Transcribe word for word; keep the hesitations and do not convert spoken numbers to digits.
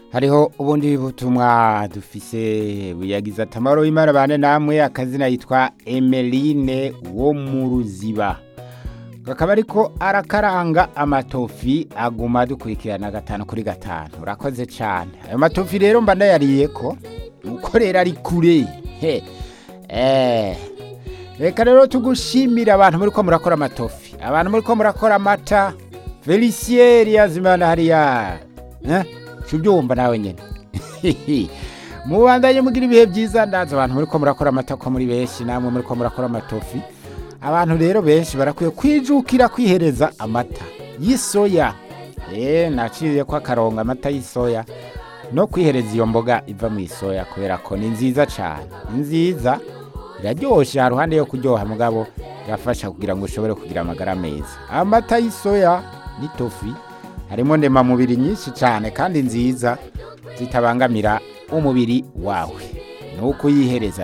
hariho ubundi butumwa dufise buyagize atamaro y'Imana bane namwe akazina yitwa Emeline wo mu Ruziba kakaba ariko arakaranga amatofi aguma dukurikirana gatanu kuri gatanu urakoze cyane ayo matofi rero mba ndayariye ko ukorera ari kure he eh reka rero tugushimira abantu muri ko murakora amatofi abantu muri ko murakora amata Felicier yazimana hariya eh Chubyumva nawe nyene. Mubandanye mugira ibihe byiza ndaza abantu muri ko murakora amata ko muri benshi namwe muri ko murakora amatofi. Abantu rero benshi barakwiye kwijukira kwihereza amata yisoya. Eh naciye kwa karonga amata yisoya no kwihereza iyo mboga iva mu isoya kubera ko ni nziza cyane. Nziza iraryosha haruhande yo kuryoha mugabo yafasha kugira ngo ushobore kugira amagara meza. Amata yisoya ni tofi harimo ndema mubiri nyinshi cyane kandi nziza zitabangamira umubiri wawe nuko yihereza